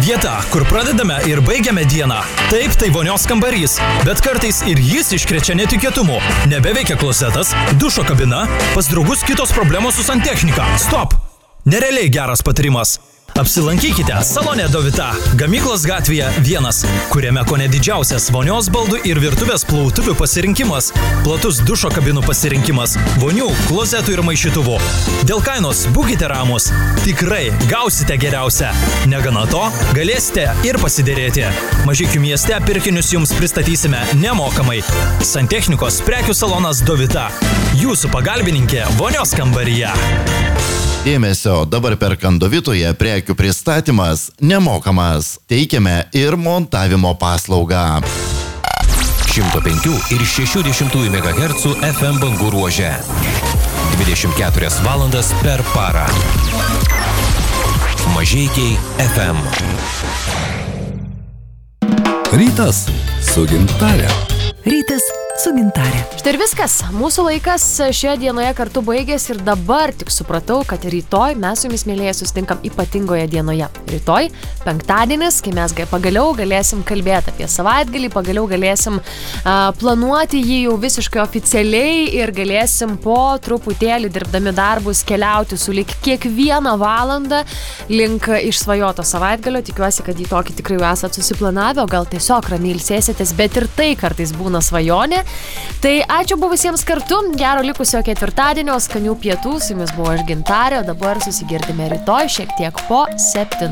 Vieta, kur pradedame ir baigiame dieną. Taip, tai vonios kambarys, bet kartais ir jis iškrečia netikėtumų. Nebeveikia klozetas, dušo kabina, pas draugus kitos problemos su santechnika. Stop! Nerealiai geras patarimas. Apsilankykite salone Dovita, Gamyklos gatvėje 1, kuriame kone didžiausias vonios baldų ir virtuvės plautuvių pasirinkimas, platus dušo kabinų pasirinkimas, vonių, klozetų ir maišytuvų. Dėl kainos būkite ramus, tikrai gausite geriausią. Negana to, galėsite ir pasidėrėti. Mažeikių mieste pirkinius jums pristatysime nemokamai. Santechnikos prekių salonas Dovita, jūsų pagalbininkė vonios kambaryje. Dėmesio, dabar perkant Dovitoje prekių pristatymas nemokamas. Teikiame ir montavimo paslaugą. 105 ir 60 MHz FM bangų ruože. 24 valandas per parą. Mažeikiai FM. Rytas su Gintare. Rytas su Gintare. Štai ir viskas. Mūsų laikas šioje dienoje kartu baigėsi ir dabar tik supratau, kad rytoj mes su jumis, mėlyje, susitinkam ypatingoje dienoje. Rytoj, penktadienis, kai mes pagaliau galėsim kalbėti apie savaitgalį, pagaliau galėsim planuoti jį jau visiškai oficialiai ir galėsim po truputėlį dirbdami darbus keliauti su lyg kiekvieną valandą link išsvajoto savaitgalio. Tikiuosi, kad į tokį tikrai jau esat susiplanavę, o gal tiesiog ramiai ilsėsitės, bet ir tai kartais būna svajonė. Tai ačiū buvusiems kartu, gero likusio ketvirtadienio, skanių pietų, su jumis buvo aš Gintarė, o dabar susigirdime rytoj šiek tiek po 7.